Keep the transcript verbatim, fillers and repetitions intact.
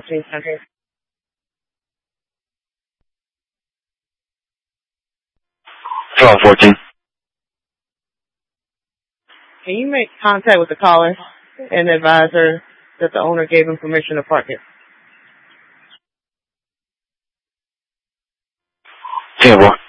Center. twelve fourteen. Can you make contact with the caller and advise her that the owner gave him permission to park it? ten four.